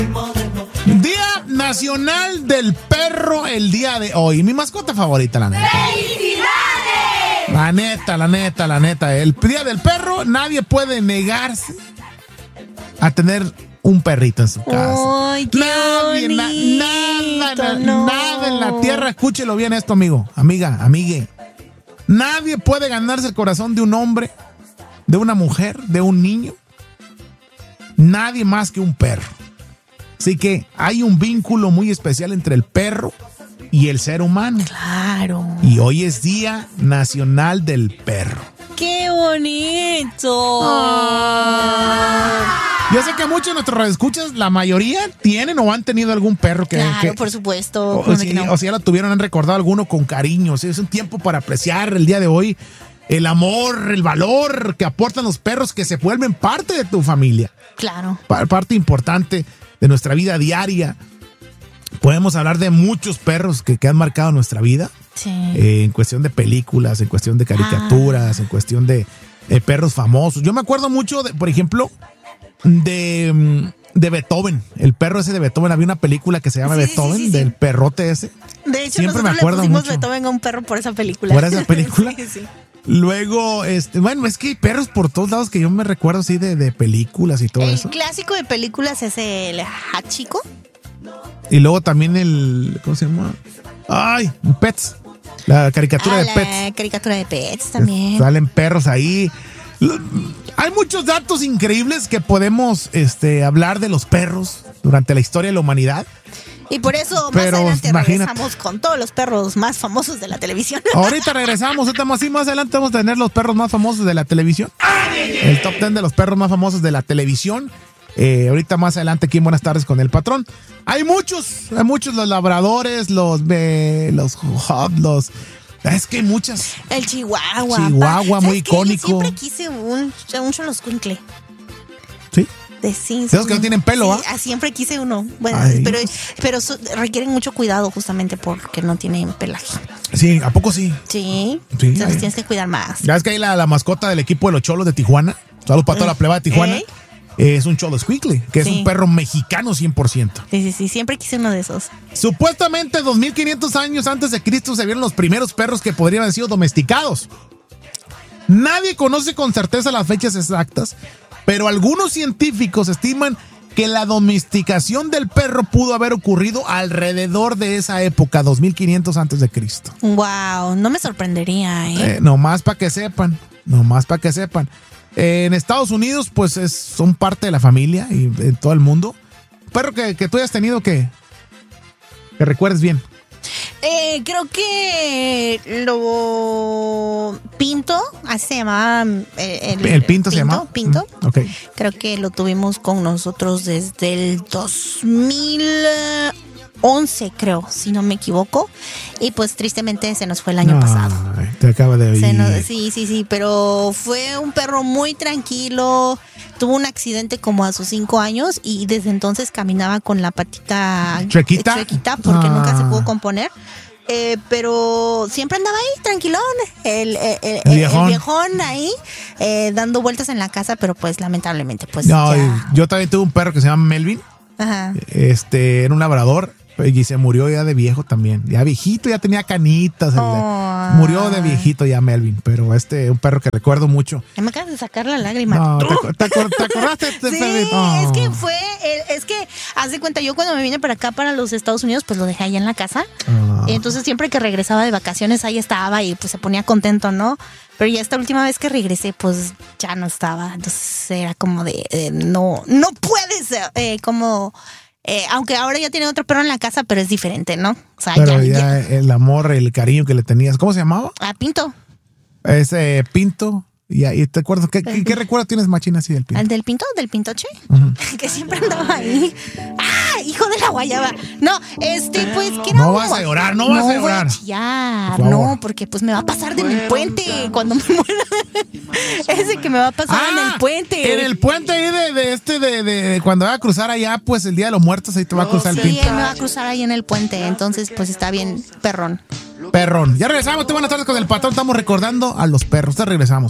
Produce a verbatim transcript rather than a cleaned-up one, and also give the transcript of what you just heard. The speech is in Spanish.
Día Nacional del Perro el día de hoy. Mi mascota favorita, la neta. ¡Felicidades! La neta, la neta, la neta. El Día del Perro, nadie puede negarse a tener un perrito en su casa. ¡Ay, qué nadie, na, bonito! nada, No. nada en la tierra. Escúchelo bien esto, amigo, amiga, amigue. Nadie puede ganarse el corazón de un hombre, de una mujer, de un niño. Nadie más que un perro. Así que hay un vínculo muy especial entre el perro y el ser humano. Claro. Y hoy es Día Nacional del Perro. ¡Qué bonito! Ah. Yo sé que muchos de nuestros radioescuchas, la mayoría tienen o han tenido algún perro que... Claro, que, por supuesto. O, o, si, no? o si ya lo tuvieron, han recordado alguno con cariño. O sea, es un tiempo para apreciar el día de hoy el amor, el valor que aportan los perros, que se vuelven parte de tu familia. Claro. Pa- parte importante de nuestra vida diaria. Podemos hablar de muchos perros que, que han marcado nuestra vida. Sí. Eh, en cuestión de películas, en cuestión de caricaturas, ah. en cuestión de eh, perros famosos. Yo me acuerdo mucho, de, por ejemplo, de, de Beethoven. El perro ese de Beethoven. Había una película que se llama sí, Beethoven, sí, sí, sí. del perrote ese. De hecho, Siempre me nosotros acuerdo le pusimos mucho. Beethoven a un perro por esa película. ¿Por esa película? Sí, sí. Luego, este, bueno, es que hay perros por todos lados que yo me recuerdo así de, de películas y todo El eso. clásico de películas es el Hachiko. Y luego también el, ¿cómo se llama? Ay, Pets. La caricatura ah, de la Pets. caricatura de Pets también. Salen perros ahí. Hay muchos datos increíbles que podemos este, hablar de los perros durante la historia de la humanidad. Y por eso Pero, más adelante imagínate. regresamos con todos los perros más famosos de la televisión. Ahorita regresamos, así más adelante vamos a tener los perros más famosos de la televisión. El top ten de los perros más famosos de la televisión. Eh, ahorita más adelante aquí en Buenas Tardes con el Patrón. Hay muchos, hay muchos, los labradores, los eh, los hub, los... Es que hay muchas. El Chihuahua. Chihuahua, pa. muy icónico. Yo siempre quise un, un Xoloscuincle. ¿Sí? De sí, Esos que no tienen pelo, sí, ¿ah? Siempre quise uno. Bueno, Ay. pero, pero so- requieren mucho cuidado justamente porque no tienen pelaje. Sí, ¿a poco sí? Sí. Sí, Entonces ay. tienes que cuidar más. Ya ves que hay la, la mascota del equipo de los Cholos de Tijuana. Saludos para toda la pleba de Tijuana. Ey. Eh, es un Cholo Squinkle, que es Sí. un perro mexicano cien por ciento. Sí, sí, sí. Siempre quise uno de esos. Supuestamente dos mil quinientos años antes de Cristo se vieron los primeros perros que podrían haber sido domesticados. Nadie conoce con certeza las fechas exactas, pero algunos científicos estiman que la domesticación del perro pudo haber ocurrido alrededor de esa época, dos mil quinientos antes de Cristo. Wow, no me sorprendería, ¿eh? Eh, nomás para que sepan, nomás para que sepan. Eh, en Estados Unidos, pues es, son parte de la familia y en todo el mundo. Perro que, que tú hayas tenido que, que recuerdes bien. Eh, creo que lo Pinto, así se llamaba. eh, El, ¿El Pinto se llama? Pinto. Mm, ok. Creo que lo tuvimos con nosotros desde el dos mil once, creo, si no me equivoco. Y pues tristemente se nos fue el año pasado. Ay, te acaba de oír. Se nos- sí, sí, sí, pero fue un perro muy tranquilo. Tuvo un accidente como a sus cinco años y desde entonces caminaba con la patita ¿Chuequita? chuequita porque Ah. nunca se pudo componer. Eh, pero siempre andaba ahí, tranquilón, el, el, el- El viejón. el viejón ahí, eh, dando vueltas en la casa, pero pues lamentablemente, pues No, ya. yo también tuve un perro que se llama Melvin. Ajá. Este, era un labrador y se murió ya de viejo también. Ya viejito, ya tenía canitas. el- Oh. Murió de viejito ya Melvin, pero este, un perro que recuerdo mucho. Ya me acabas de sacar la lágrima. No, ¿te, acu- te acu- te acordaste de este Sí, perrito? Oh. es que fue, eh, es que, haz de cuenta, yo cuando me vine para acá, para los Estados Unidos, pues lo dejé ahí en la casa. Ah. Y entonces siempre que regresaba de vacaciones, ahí estaba y pues se ponía contento, ¿no? Pero ya esta última vez que regresé, pues ya no estaba. Entonces era como de, eh, no, no puedes, eh, como, eh, aunque ahora ya tiene otro perro en la casa, pero es diferente, ¿no? O sea, Pero ya, ya ya- el amor, el cariño que le tenías. ¿Cómo se llamaba? Ah, Pinto. Ese Pinto. Y, y te acuerdas, ¿qué, qué, qué recuerdo tienes machina así del Pinto? ¿Al del Pinto? ¿Del Pintoche? Ujú. Que siempre andaba ahí. ¡Ah! Hijo de la guayaba. No, este, pues, que era No un- vas a llorar, no vas a llorar. voy a chillar, Por favor. no, porque pues me va a pasar en el puente cuando me muera. Ese que me va a pasar en el puente. En el puente ahí de, de este, de, de, de cuando va a cruzar allá, pues el Día de los Muertos, ahí te va a cruzar el Sí, Pinto. él me va a cruzar ahí en el puente, entonces pues está bien, perrón. Perrón. Ya regresamos, te buenas tardes con el patrón. Estamos recordando a los perros. Te regresamos.